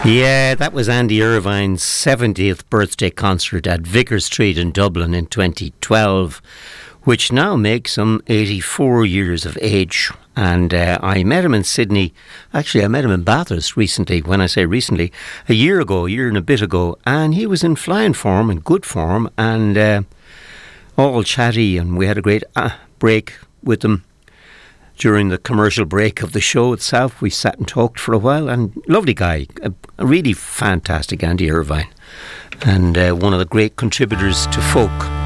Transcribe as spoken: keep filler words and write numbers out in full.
Yeah, that was Andy Irvine's seventieth birthday concert at Vicar Street in Dublin in twenty twelve, which now makes him eighty-four years of age. And uh, I met him in Sydney. Actually, I met him in Bathurst recently. When I say recently, a year ago, a year and a bit ago. And he was in flying form, in good form, and uh, all chatty. And we had a great uh, break with him. During the commercial break of the show itself, we sat and talked for a while, and lovely guy, a, a really fantastic Andy Irvine, and uh, one of the great contributors to folk.